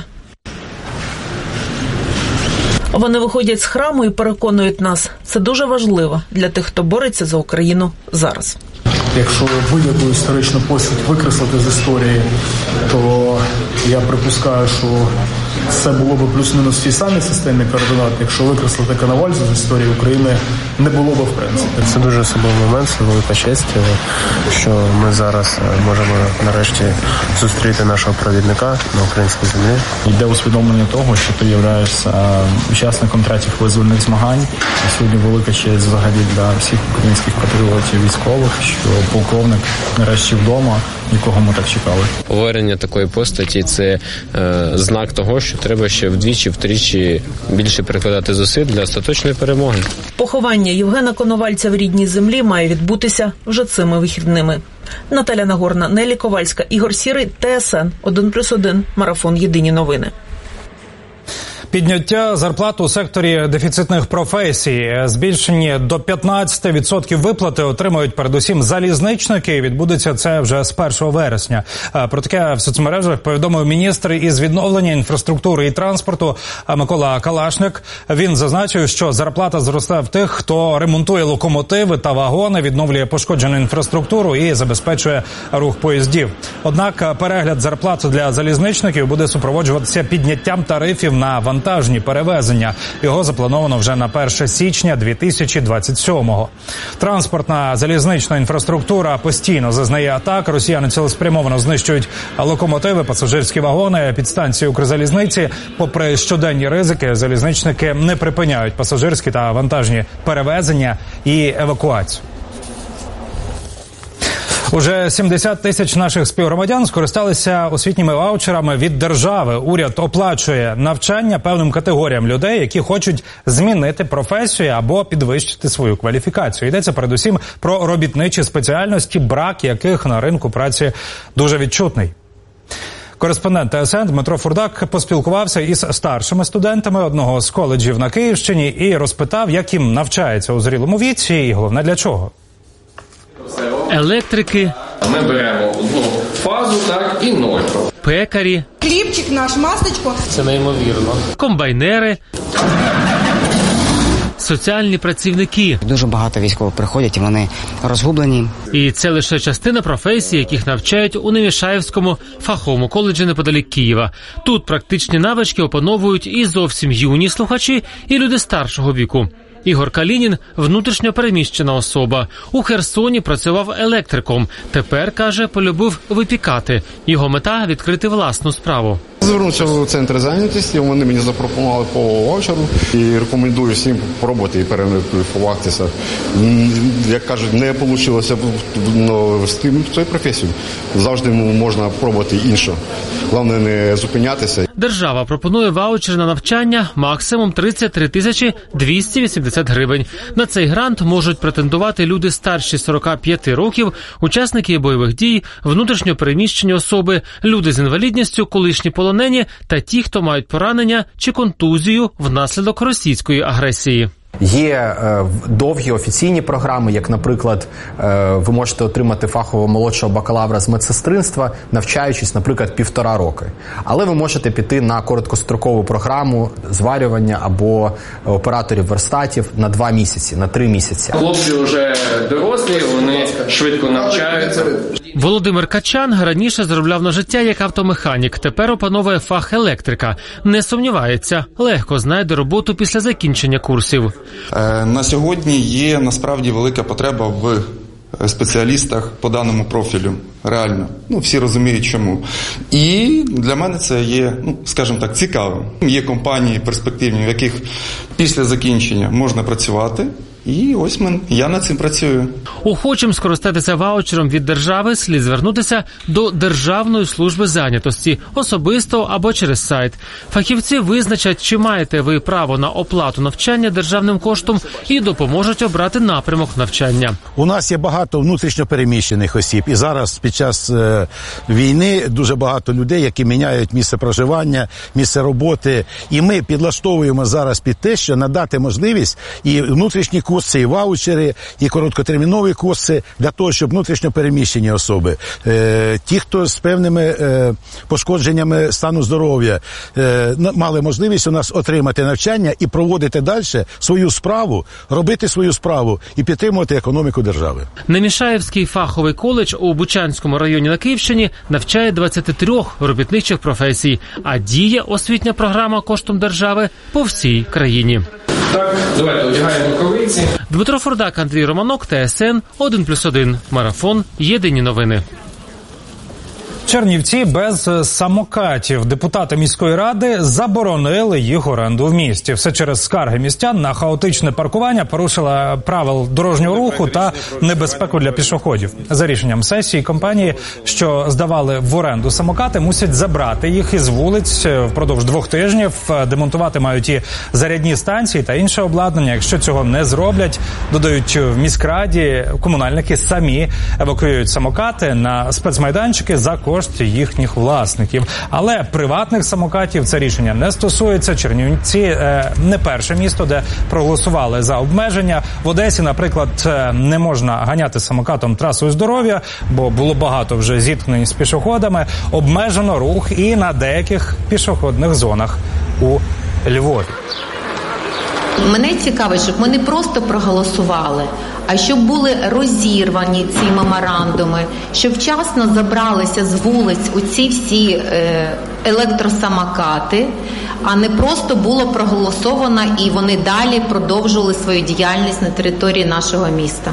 Вони виходять з храму і переконують нас, це дуже важливо для тих, хто бореться за Україну зараз. Якщо будь-яку історичну постать викреслити з історії, то я припускаю, що це було б плюс-мінус в тій самій системі координат. Якщо викреслити Коновальця з історії України, не було б в принципі. Це дуже особливий момент, це велика честь, що ми зараз можемо нарешті зустріти нашого провідника на українській землі. Йде усвідомлення того, що ти являєшся учасником третіх визвольних змагань. І сьогодні велика честь взагалі для всіх українських патріотів військових, що полковник нарешті вдома, якого ми так чекали. Повернення такої постаті – це знак того, що треба ще вдвічі-втричі більше прикладати зусиль для остаточної перемоги. Поховання Євгена Коновальця в рідній землі має відбутися вже цими вихідними. Наталя Нагорна, Нелі Ковальська, Ігор Сірий, ТСН 1+1, Марафон Єдині новини. Підняття зарплат у секторі дефіцитних професій. Збільшені до 15% виплати отримують передусім залізничники. Відбудеться це вже з 1 вересня. Про таке в соцмережах повідомив міністр із відновлення інфраструктури і транспорту Микола Калашник. Він зазначив, що зарплата зросте в тих, хто ремонтує локомотиви та вагони, відновлює пошкоджену інфраструктуру і забезпечує рух поїздів. Однак перегляд зарплат для залізничників буде супроводжуватися підняттям тарифів на вантажні перевезення. Його заплановано вже на 1 січня 2027-го. Транспортна залізнична інфраструктура постійно зазнає атак. Росіяни цілеспрямовано знищують локомотиви, пасажирські вагони, підстанції Укрзалізниці. Попри щоденні ризики, залізничники не припиняють пасажирські та вантажні перевезення і евакуацію. Уже 70 тисяч наших співгромадян скористалися освітніми ваучерами від держави. Уряд оплачує навчання певним категоріям людей, які хочуть змінити професію або підвищити свою кваліфікацію. Йдеться передусім про робітничі спеціальності, брак яких на ринку праці дуже відчутний. Кореспондент ТСН Дмитро Фурдак поспілкувався із старшими студентами одного з коледжів на Київщині і розпитав, як їм навчається у зрілому віці і, головне, для чого. Електрики. Ми беремо одну фазу, так, і 0. Пекарі. Хлібчик наш, масочку. Це неймовірно. Комбайнери. Соціальні працівники. Дуже багато військових приходять, і вони розгублені. І це лише частина професій, яких навчають у Немішаївському фаховому коледжі неподалік Києва. Тут практичні навички опановують і зовсім юні слухачі, і люди старшого віку. Ігор Калінін – внутрішньо переміщена особа. У Херсоні працював електриком. Тепер, каже, полюбив випікати. Його мета – відкрити власну справу. Звернувся в центр зайнятості, вони мені запропонували по ваучеру і рекомендую всім пробувати і перекваліфікуватися. Як кажуть, не вийшло з цією професією. Завжди можна пробувати інше. Головне не зупинятися. Держава пропонує ваучер на навчання максимум 33 тисячі 280 гривень. На цей грант можуть претендувати люди старші 45 років, учасники бойових дій, внутрішньо переміщені особи, люди з інвалідністю, колишні полонені та ті, хто мають поранення чи контузію внаслідок російської агресії. Є довгі офіційні програми, як, наприклад, ви можете отримати фахового молодшого бакалавра з медсестринства, навчаючись, наприклад, 1,5 роки. Але ви можете піти на короткострокову програму зварювання або операторів верстатів на 2 місяці, на 3 місяці. Хлопці вже дорослі, вони швидко навчаються. Володимир Качан раніше заробляв на життя як автомеханік, тепер опановує фах електрика. Не сумнівається, легко знайде роботу після закінчення курсів. На сьогодні є насправді велика потреба в спеціалістах по даному профілю. Реально. Всі розуміють чому. І для мене це є, скажімо так, цікавим. Є компанії перспективні, в яких після закінчення можна працювати. І ось я над цим працюю. Охочим скористатися ваучером від держави слід звернутися до Державної служби зайнятості, особисто або через сайт. Фахівці визначать, чи маєте ви право на оплату навчання державним коштом і допоможуть обрати напрямок навчання. У нас є багато внутрішньопереміщених осіб. І зараз під час війни дуже багато людей, які міняють місце проживання, місце роботи. І ми підлаштовуємо зараз під те, що надати можливість і внутрішні курси, і ваучери, і короткотермінові курси для того, щоб внутрішньо переміщені особи, ті, хто з певними пошкодженнями стану здоров'я, мали можливість у нас отримати навчання і проводити далі свою справу, робити свою справу і підтримувати економіку держави. Немішаївський фаховий коледж у Бучанському районі на Київщині навчає 23 робітничих професій, а діє освітня програма коштом держави по всій країні. Так, давайте одягаємо рукавиці. Дмитро Фордак, Андрій Романок, ТСН 1+1. Марафон. Єдині новини. Чернівці без самокатів. Депутати міської ради заборонили їх оренду в місті. Все через скарги містян на хаотичне паркування, порушила правил дорожнього руху та небезпеку для пішоходів. За рішенням сесії компанії, що здавали в оренду самокати, мусять забрати їх із вулиць впродовж 2 тижнів. Демонтувати мають і зарядні станції та інше обладнання. Якщо цього не зроблять, додають в міськраді, комунальники самі евакуюють самокати на спецмайданчики за кошт їхніх власників. Але приватних самокатів це рішення не стосується. Чернівці не перше місто, де проголосували за обмеження. В Одесі, наприклад, не можна ганяти самокатом трасою здоров'я, бо було багато вже зіткнень з пішоходами. Обмежено рух і на деяких пішохідних зонах у Львові. Мене цікавить, щоб ми не просто проголосували, а щоб були розірвані ці меморандуми, щоб вчасно забралися з вулиць оці всі електросамокати, а не просто було проголосовано і вони далі продовжували свою діяльність на території нашого міста.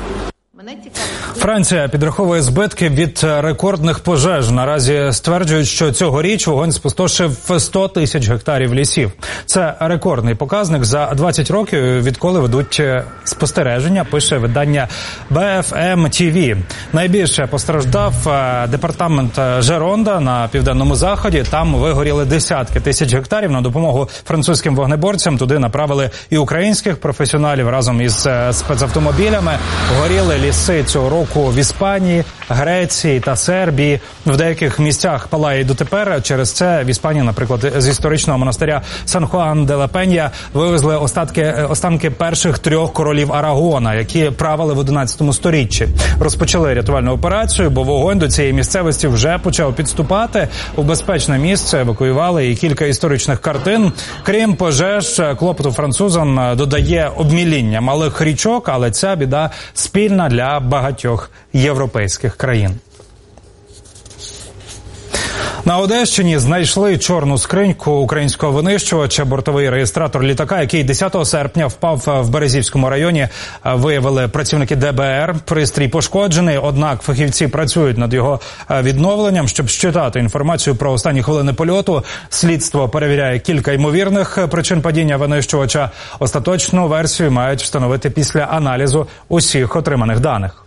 Франція підраховує збитки від рекордних пожеж. Наразі стверджують, що цьогоріч вогонь спустошив 100 тисяч гектарів лісів. Це рекордний показник за 20 років, відколи ведуть спостереження, пише видання BFM TV. Найбільше постраждав департамент Жеронда на південному заході. Там вигоріли десятки тисяч гектарів. На допомогу французьким вогнеборцям туди направили і українських професіоналів разом із спецавтомобілями. Горіли ліси цього року в Іспанії, Греції та Сербії. В деяких місцях палає й дотепер. Через це в Іспанії, наприклад, з історичного монастиря Сан-Хуан-де-ла-Пенья вивезли останки перших 3 королів Арагона, які правили в 11 сторіччі. Розпочали рятувальну операцію, бо вогонь до цієї місцевості вже почав підступати. У безпечне місце евакуювали і кілька історичних картин. Крім пожеж, клопоту французам додає обміління малих річок, але ця біда спільна для багатьох європейських країн. На Одещині знайшли чорну скриньку українського винищувача. Бортовий реєстратор літака, який 10 серпня впав в Березівському районі, виявили працівники ДБР. Пристрій пошкоджений, однак фахівці працюють над його відновленням, щоб щитати інформацію про останні хвилини польоту. Слідство перевіряє кілька ймовірних причин падіння винищувача. Остаточну версію мають встановити після аналізу усіх отриманих даних.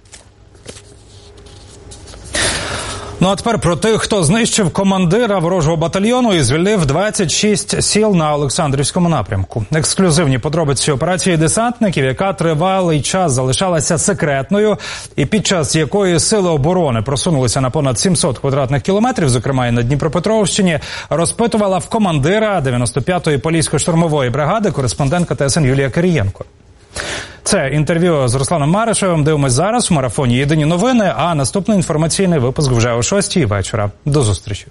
Ну а тепер про тих, хто знищив командира ворожого батальйону і звільнив 26 сіл на Олександрівському напрямку. Ексклюзивні подробиці операції десантників, яка тривалий час залишалася секретною, і під час якої сили оборони просунулися на понад 700 квадратних кілометрів, зокрема і на Дніпропетровщині, розпитувала в командира 95-ї Полісько-штурмової бригади кореспондентка ТСН Юлія Кирієнко. Це інтерв'ю з Русланом Маришевим дивимось зараз у марафоні «Єдині новини», а наступний інформаційний випуск вже о 6-й вечора. До зустрічі.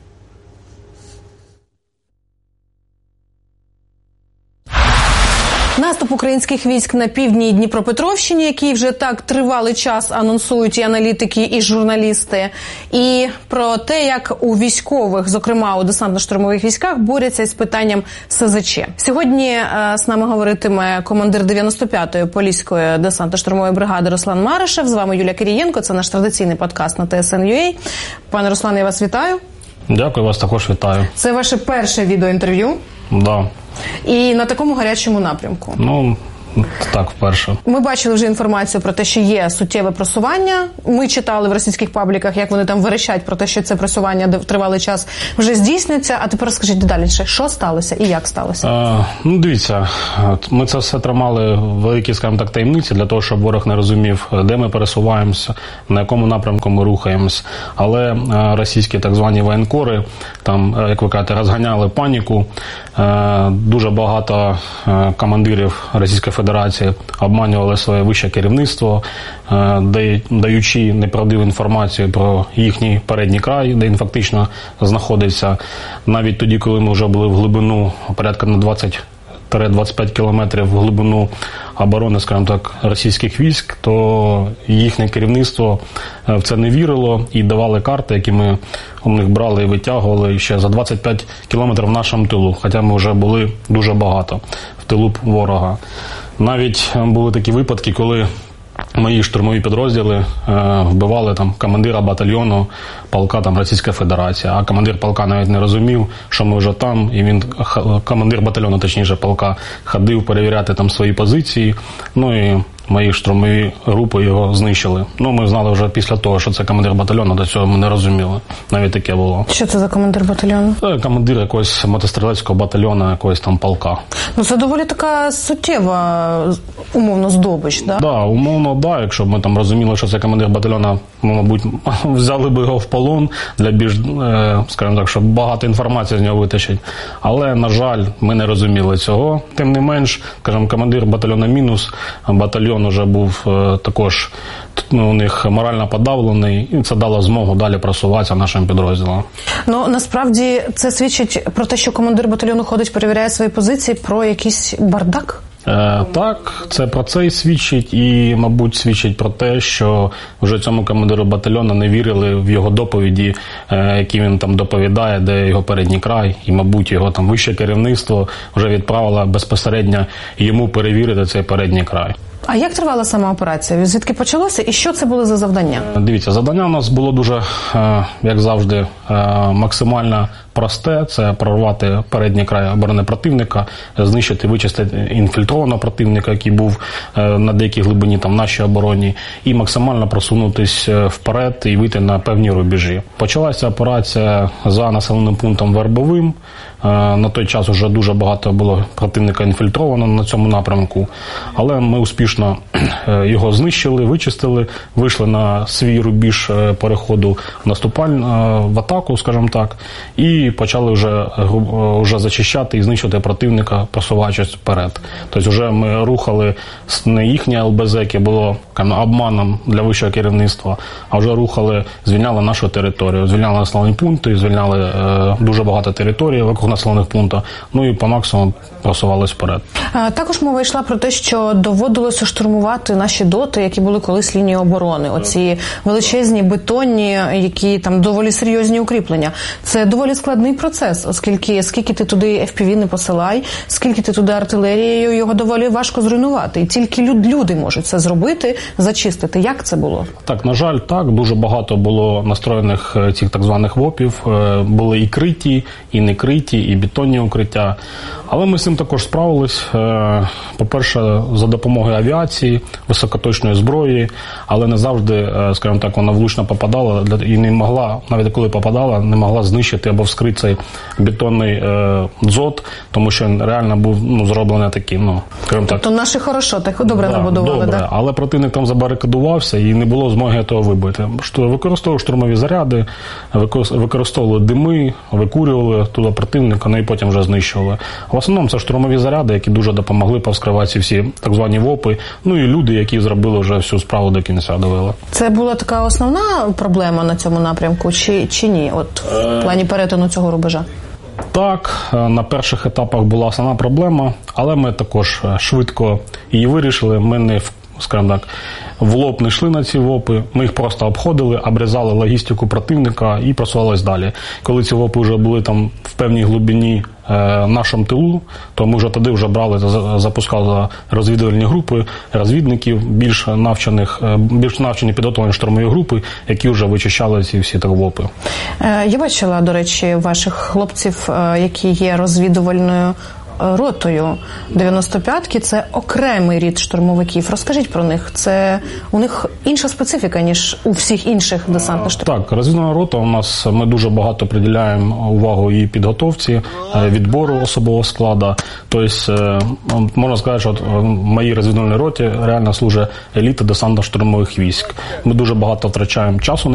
Наступ українських військ на півдні Дніпропетровщині, який вже так тривалий час анонсують і аналітики, і журналісти, і про те, як у військових, зокрема у десантно-штурмових військах, борються з питанням СЗЧ. Сьогодні з нами говоритиме командир 95-ї Поліської десантно-штурмової бригади Руслан Маришев. З вами Юлія Кирієнко, це наш традиційний подкаст на TSN.ua. Пане Руслане, я вас вітаю. Дякую, вас також вітаю. Це ваше перше відеоінтерв'ю? Да. І на такому гарячому напрямку? Ну, так, вперше. Ми бачили вже інформацію про те, що є суттєве просування. Ми читали в російських пабліках, як вони там верещать про те, що це просування тривалий час вже здійснюється. А тепер розкажіть детальніше, що сталося і як сталося? Ну, дивіться, ми це все тримали в великій, скажімо так, таємниці, для того, щоб ворог не розумів, де ми пересуваємося, на якому напрямку ми рухаємось. Але російські так звані воєнкори, там, як ви кажете, розганяли паніку. Дуже багато командирів Російської Федерації обманювали своє вище керівництво, даючи неправдиву інформацію про їхній передній край, де він фактично знаходився. Навіть тоді, коли ми вже були в глибину порядка на 20-25 кілометрів в глибину оборони, скажімо так, російських військ, то їхнє керівництво в це не вірило і давали карти, які ми у них брали і витягували ще за 25 кілометрів в нашому тилу, хоча ми вже були дуже багато в тилу ворога. Навіть були такі випадки, коли мої штурмові підрозділи вбивали там командира батальйону полка там Російська Федерація, а командир полка навіть не розумів, що ми вже там, і він, командир батальйону, точніше, полка, ходив перевіряти там свої позиції, ну і мої штурмові групи його знищили. Ну, ми знали вже після того, що це командир батальйону, до цього ми не розуміли. Навіть таке було. Що це за командир батальйону? Це командир якогось мотострілецького батальйону, якогось там полка. Ну, це доволі така суттєва, умовно, здобич, да? Да, умовно, да. Якщо б ми там розуміли, що це командир батальйону, ми, мабуть, взяли б його в полон для більш, скажімо так, щоб багато інформації з нього витащить. Але, на жаль, ми не розуміли цього. Тим не менш, скажімо, командир батальйону мінус, батальйон вже був також у них морально подавлений, і це дало змогу далі просуватися нашим підрозділам. Ну, насправді, це свідчить про те, що командир батальйону ходить, перевіряє свої позиції, про якийсь бардак? Так, це про це і свідчить, і, мабуть, свідчить про те, що вже цьому командиру батальйону не вірили в його доповіді, які він там доповідає, де його передній край, і, мабуть, його там вище керівництво вже відправило безпосередньо йому перевірити цей передній край. А як тривала сама операція? Звідки почалося і що це було за завдання? Дивіться, завдання у нас було дуже, як завжди, максимально просте. Це прорвати передній край оборони противника, знищити, вичистити інфільтрованого противника, який був на деякій глибині там в нашій обороні, і максимально просунутись вперед і вийти на певні рубежі. Почалася операція за населеним пунктом Вербовим. На той час вже дуже багато було противника інфільтровано на цьому напрямку, але ми успішно його знищили, вийшли на свій рубіж переходу в атаку, скажімо так, і почали вже зачищати і знищувати противника, просуваючись вперед. Тобто вже ми рухали не їхнє ЛБЗ, яке було обманом для вищого керівництва, а вже рухали, звільняли нашу територію, звільняли населені пункти, звільняли дуже багато територій вокруг населених пунктів, ну і по максимуму просувались вперед. Також мова йшла про те, що доводилося штурмувати наші доти, які були колись лінії оборони. Оці величезні бетонні, які там доволі серйозні укріплення. Це доволі складний процес, оскільки скільки ти туди FPV не посилай, скільки ти туди артилерією, його доволі важко зруйнувати. І тільки люди можуть це зробити, зачистити. Як це було? Так, на жаль, так. Дуже багато було настроєних цих так званих ВОПів. Були і криті, і не криті, і бетонні укриття. Але ми з цим також справились. По-перше, за допомогою авіації, високоточної зброї, але не завжди, скажімо так, вона влучно попадала і не могла, навіть коли попадала, не могла знищити або вскрити цей бетонний дзот, тому що він реально був зроблений таким, скажімо так. То наші хорошо, так добре набудували. Добре, да? Але противник там забарикадувався і не було змоги того вибити. Використовували штурмові заряди, використовували дими, викурювали туди противника, ну і потім вже знищували. В основному це штурмові заряди, які дуже допомогли повскривати всі так звані ВОПи, ну і люди, які зробили вже всю справу до кінця, довели. Це була така основна проблема на цьому напрямку, чи ні? От в плані перетину цього рубежа? Так, на перших етапах була основна проблема, але ми також швидко її вирішили. Ми не, скажімо так, в лоб не йшли на ці ВОПи, ми їх просто обходили, обрізали логістику противника і просувались далі. Коли ці ВОПи вже були там в певній глибині нашому тилу, то ми вже тоді вже брали, запускали розвідувальні групи, розвідників, більш навчені підготовлені штурмові групи, які вже вичищали ці всі так ВОПи. Я бачила, до речі, ваших хлопців, які є розвідувальною ротою 95-ки, це окремий рід штурмовиків. Розкажіть про них. Це у них інша специфіка, ніж у всіх інших десантно-штурмових. Так, розвідувальна рота у нас, ми дуже багато приділяємо увагу її підготовці, відбору особового складу. Тобто, можна сказати, що в моїй розвідувальній роті реально служить еліта десантно-штурмових військ. Ми дуже багато втрачаємо часу